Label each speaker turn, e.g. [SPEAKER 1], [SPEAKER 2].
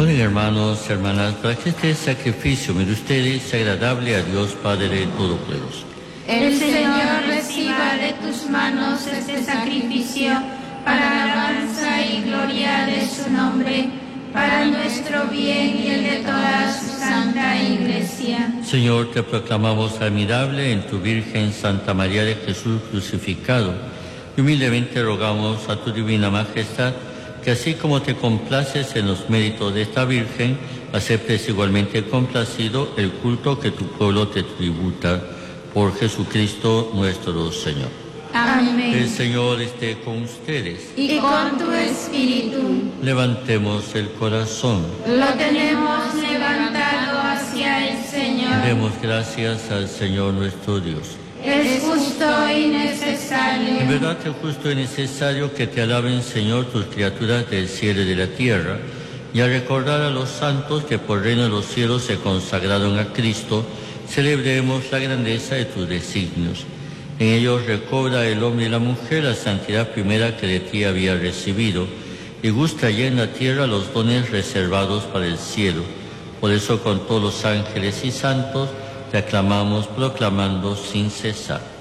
[SPEAKER 1] Oren, hermanos y hermanas, para que este sacrificio de ustedes sea agradable a Dios Padre Todopoderoso.
[SPEAKER 2] El Señor reciba de tus manos este sacrificio para alabanza y gloria de su nombre, para nuestro bien y el de toda su santa Iglesia.
[SPEAKER 1] Señor, te proclamamos admirable en tu Virgen Santa María de Jesús crucificado, y humildemente rogamos a tu divina majestad que así como te complaces en los méritos de esta Virgen, aceptes igualmente complacido el culto que tu pueblo te tributa. Por Jesucristo nuestro Señor.
[SPEAKER 2] Amén.
[SPEAKER 1] El Señor esté con ustedes.
[SPEAKER 2] Y con tu espíritu.
[SPEAKER 1] Levantemos el corazón.
[SPEAKER 2] Lo tenemos levantado hacia el Señor.
[SPEAKER 1] Demos gracias al Señor nuestro Dios.
[SPEAKER 2] Es justo y necesario.
[SPEAKER 1] En verdad es justo y necesario que te alaben, Señor, tus criaturas del cielo y de la tierra, y al recordar a los santos que por reino de los cielos se consagraron a Cristo, celebremos la grandeza de tus designios. En ellos recobra el hombre y la mujer la santidad primera que de ti había recibido, y gusta ya en la tierra los dones reservados para el cielo. Por eso con todos los ángeles y santos te aclamamos proclamando sin cesar.